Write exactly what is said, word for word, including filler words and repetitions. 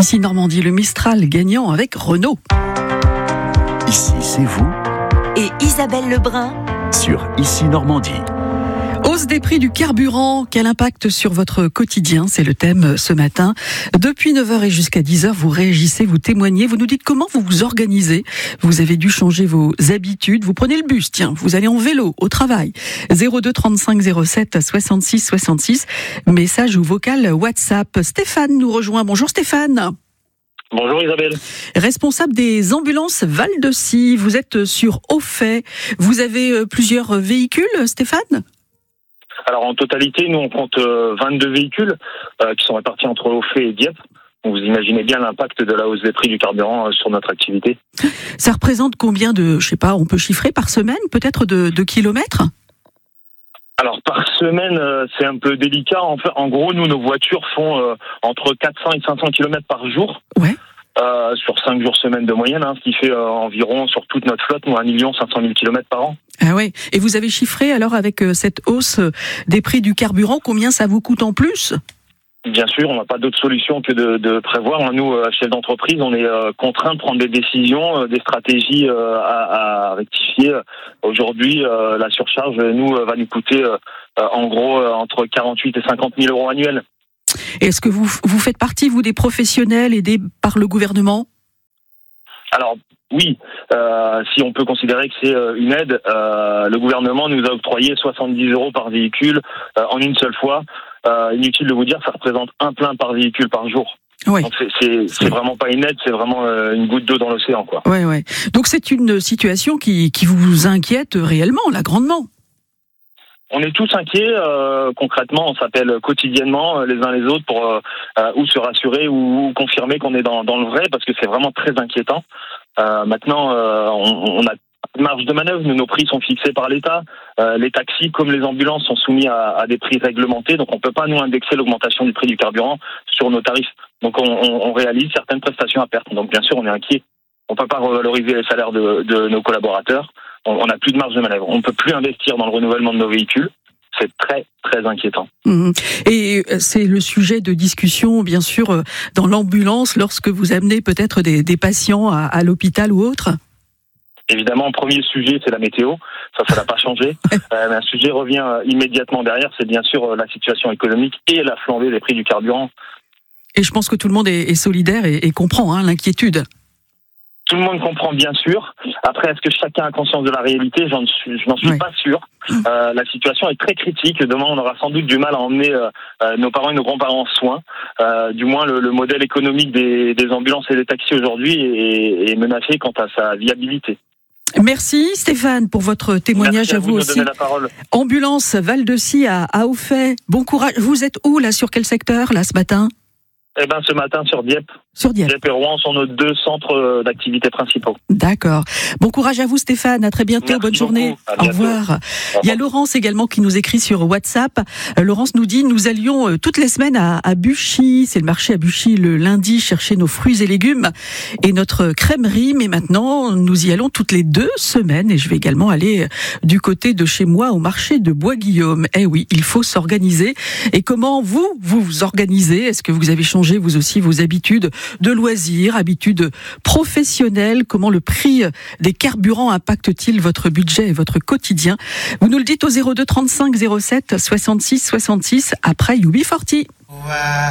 Ici Normandie, le Mistral gagnant avec Renault. Ici, c'est vous. Et Isabelle Lebrun Sur Ici Normandie. Hausse des prix du carburant, quel impact sur votre quotidien? C'est le thème ce matin. Depuis neuf heures et jusqu'à dix heures, vous réagissez, vous témoignez, vous nous dites comment vous vous organisez. Vous avez dû changer vos habitudes, vous prenez le bus, tiens, vous allez en vélo au travail. zéro deux trente-cinq zéro sept soixante-six soixante-six, message ou vocal WhatsApp. Stéphane nous rejoint. Bonjour Stéphane. Bonjour Isabelle. Responsable des ambulances Val-de-Scie, vous êtes sur Auffay. Vous avez plusieurs véhicules, Stéphane ? Alors en totalité, nous on compte euh, vingt-deux véhicules euh, qui sont répartis entre Auffay et Dieppe. Donc, vous imaginez bien l'impact de la hausse des prix du carburant euh, sur notre activité. Ça représente combien de, je sais pas, on peut chiffrer par semaine, peut-être de, de kilomètres ? Alors par semaine, euh, c'est un peu délicat. En fait, en gros, nous nos voitures font euh, entre quatre cents et cinq cents kilomètres par jour. Ouais. Euh, sur cinq jours semaine de moyenne, hein, ce qui fait euh, environ sur toute notre flotte, nous un million cinq cent mille kilomètres par an. Ah ouais. Et vous avez chiffré alors avec euh, cette hausse des prix du carburant, combien ça vous coûte en plus ? Bien sûr, on n'a pas d'autre solution que de, de prévoir. Nous, euh, chefs d'entreprise, on est euh, contraints de prendre des décisions, euh, des stratégies euh, à, à rectifier. Aujourd'hui, euh, la surcharge, nous, euh, va nous coûter euh, euh, en gros euh, entre quarante-huit et cinquante mille euros annuels. Est-ce que vous, vous faites partie, vous, des professionnels aidés par le gouvernement ? Alors, oui, euh, si on peut considérer que c'est euh, une aide, euh, le gouvernement nous a octroyé soixante-dix euros par véhicule euh, en une seule fois. Euh, inutile de vous dire, ça représente un plein par véhicule par jour. Ouais. Donc c'est, c'est, c'est vraiment pas une aide, c'est vraiment euh, une goutte d'eau dans l'océan, quoi. Ouais, ouais. Donc c'est une situation qui, qui vous inquiète réellement, là, grandement. On est tous inquiets, euh, concrètement, on s'appelle quotidiennement euh, les uns les autres pour euh, euh, ou se rassurer ou, ou confirmer qu'on est dans, dans le vrai, parce que c'est vraiment très inquiétant. Euh, maintenant, euh, on, on a une marge de manœuvre, nous, nos prix sont fixés par l'État. Euh, les taxis, comme les ambulances, sont soumis à, à des prix réglementés, donc on ne peut pas, nous, indexer l'augmentation du prix du carburant sur nos tarifs. Donc on, on, on réalise certaines prestations à perte. Donc bien sûr, on est inquiet. On ne peut pas revaloriser les salaires de, de nos collaborateurs. On n'a plus de marge de manœuvre. On ne peut plus investir dans le renouvellement de nos véhicules. C'est très, très inquiétant. Mmh. Et c'est le sujet de discussion, bien sûr, dans l'ambulance, lorsque vous amenez peut-être des, des patients à, à l'hôpital ou autre ? Évidemment, premier sujet, c'est la météo. Ça, ça n'a pas changé. Euh, mais un sujet revient immédiatement derrière, c'est bien sûr la situation économique et la flambée des prix du carburant. Et je pense que tout le monde est, est solidaire et, et comprend hein, l'inquiétude. Tout le monde comprend bien sûr. Après, est-ce que chacun a conscience de la réalité ? J'en suis, je n'en suis oui. pas sûr. Euh, la situation est très critique. Demain, on aura sans doute du mal à emmener euh, nos parents et nos grands-parents en soins. Euh, du moins, le, le modèle économique des, des ambulances et des taxis aujourd'hui est, est menacé quant à sa viabilité. Merci Stéphane pour votre témoignage. Merci à, à vous, vous de aussi. donner la parole. Ambulance Val-de-Scie à, à Auffay. Bon courage. Vous êtes où là ? Sur quel secteur là ce matin ? Eh ben, ce matin sur Dieppe. Sur Dieppe. Dieppe et Rouen sont nos deux centres d'activité principaux. D'accord. Bon courage à vous Stéphane, à très bientôt, Merci bonne journée. Au revoir. Au revoir. Il y a Laurence également qui nous écrit sur WhatsApp. Euh, Laurence nous dit, nous allions euh, toutes les semaines à, à Buchy, c'est le marché à Buchy le lundi, chercher nos fruits et légumes et notre crèmerie, mais maintenant nous y allons toutes les deux semaines et je vais également aller du côté de chez moi au marché de Bois-Guillaume. Eh oui, il faut s'organiser. Et comment vous, vous vous organisez ? Est-ce que vous avez changé vous aussi vos habitudes de loisirs, habitudes professionnelles? Comment le prix des carburants impacte-t-il votre budget et votre quotidien? Vous nous le dites au zéro deux trente-cinq zéro sept soixante-six soixante-six après U B quarante.